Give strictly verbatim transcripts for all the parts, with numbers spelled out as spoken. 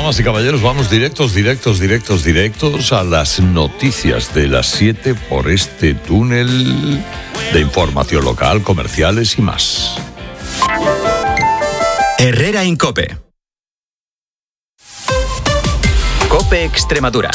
Damas y caballeros, vamos directos, directos, directos, directos a las noticias de las siete por este túnel de información local, comerciales y más. Herrera en COPE. COPE Extremadura.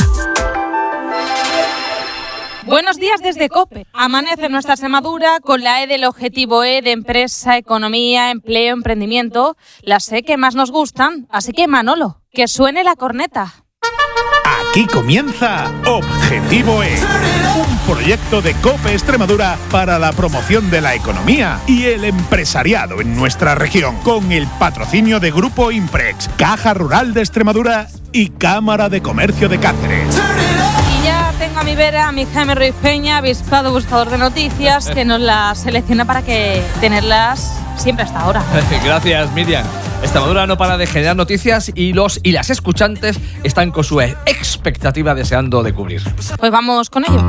Buenos días desde COPE. Amanece nuestra Extremadura con la E del objetivo E de empresa, economía, empleo, emprendimiento. Las E que más nos gustan. Así que, Manolo, que suene la corneta. Aquí comienza Objetivo E, un proyecto de COPE Extremadura para la promoción de la economía y el empresariado en nuestra región, con el patrocinio de Grupo Imprex, Caja Rural de Extremadura y Cámara de Comercio de Cáceres. Y ya tengo a mi vera a mi Jaime Ruiz Peña, avispado buscador de noticias, que nos las selecciona para que tenerlas siempre hasta ahora. Gracias, Miriam. Extremadura no para de generar noticias y los y las escuchantes están con su expectativa deseando de cubrir. Pues vamos con ello.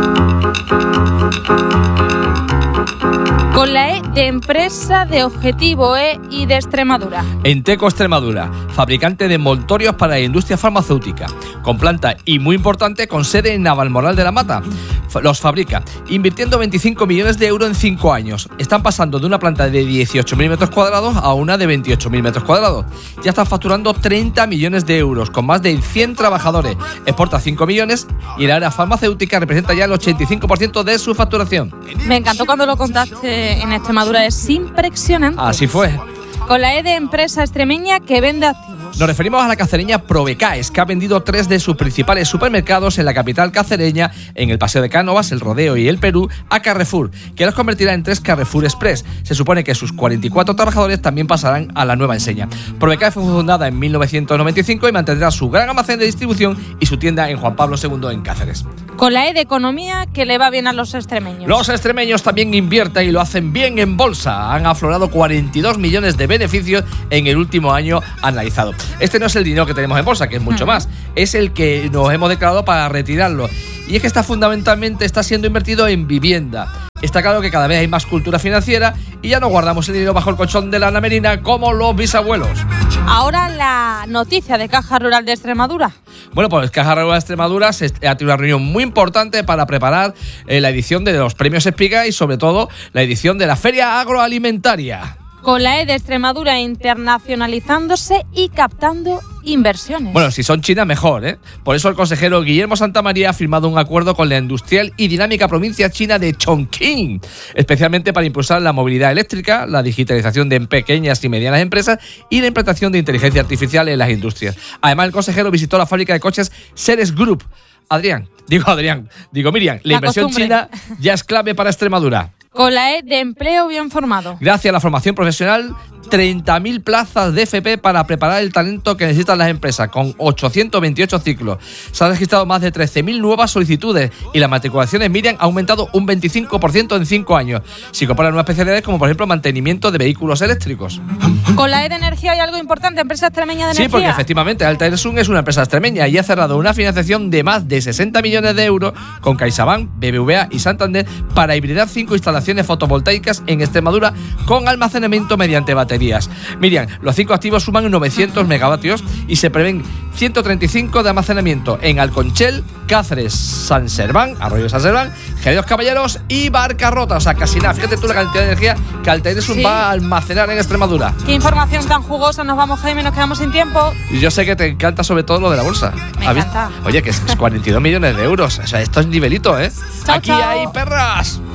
Con la E de empresa, de objetivo E y de Extremadura. Enteco Extremadura, fabricante de envoltorios para la industria farmacéutica, con planta y muy importante con sede en Navalmoral de la Mata. Los fabrica, invirtiendo veinticinco millones de euros en cinco años. Están pasando de una planta de dieciocho mil metros cuadrados a una de veintiocho mil metros cuadrados. Ya están facturando treinta millones de euros, con más de cien trabajadores. Exporta cinco millones y el área farmacéutica representa ya el ochenta y cinco por ciento de su facturación. Me encantó cuando lo contaste en Extremadura, es impresionante. Así fue. Con la E de empresa extremeña que vende activos. Nos referimos a la cacereña Probecaes, que ha vendido tres de sus principales supermercados en la capital cacereña, en el Paseo de Cánovas, el Rodeo y el Perú, a Carrefour, que los convertirá en tres Carrefour Express. Se supone que sus cuarenta y cuatro trabajadores también pasarán a la nueva enseña. Probecaes fue fundada en mil novecientos noventa y cinco y mantendrá su gran almacén de distribución y su tienda en Juan Pablo segundo en Cáceres. Con la E de economía que le va bien a los extremeños. Los extremeños también invierten y lo hacen bien en bolsa. Han aflorado cuarenta y dos millones de beneficios en el último año analizado. Este no es el dinero que tenemos en bolsa, que es mucho más. Es el que nos hemos declarado para retirarlo. Y es que está fundamentalmente está siendo invertido en vivienda. Está claro que cada vez hay más cultura financiera y ya no guardamos el dinero bajo el colchón de la namerina como los bisabuelos. Ahora la noticia de Caja Rural de Extremadura. Bueno, pues Caja Rural de Extremadura se ha tenido una reunión muy importante para preparar eh, la edición de los premios Espiga y sobre todo la edición de la Feria Agroalimentaria. Con la E de Extremadura internacionalizándose y captando inversiones. Bueno, si son chinas, mejor, ¿eh? Por eso el consejero Guillermo Santamaría ha firmado un acuerdo con la industrial y dinámica provincia china de Chongqing, especialmente para impulsar la movilidad eléctrica, la digitalización de pequeñas y medianas empresas y la implantación de inteligencia artificial en las industrias. Además, el consejero visitó la fábrica de coches Ceres Group. Adrián, digo Adrián, digo Miriam, la, la inversión costumbre. China ya es clave para Extremadura. Con la E de empleo bien formado. Gracias a la formación profesional, treinta mil plazas de F P para preparar el talento que necesitan las empresas, con ochocientos veintiocho ciclos. Se han registrado más de trece mil nuevas solicitudes y las matriculaciones Miriam ha aumentado un veinticinco por ciento en cinco años. Si comparan nuevas especialidades como, por ejemplo, mantenimiento de vehículos eléctricos. Con la E de energía hay algo importante, empresa extremeña de energía. Sí, porque efectivamente Alta Eresum es una empresa extremeña y ha cerrado una financiación de más de sesenta millones de euros con CaixaBank, B B V A y Santander para hibridar cinco instalaciones fotovoltaicas en Extremadura con almacenamiento mediante baterías. Miriam, los cinco activos suman novecientos megavatios y se prevén ciento treinta y cinco de almacenamiento en Alconchel, Cáceres, San Serván, Arroyo de San Serván, Jerez Caballeros y Barcarrota. O sea, casi nada. Fíjate tú la cantidad de energía que Alta Eresum sí. va a almacenar en Extremadura. Qué información tan jugosa. Nos vamos, Jaime, nos quedamos sin tiempo. Y yo sé que te encanta sobre todo lo de la bolsa. Me encanta. Oye, que es cuarenta y dos millones de euros. O sea, esto es nivelito, ¿eh? Chao, Aquí chao. hay perras.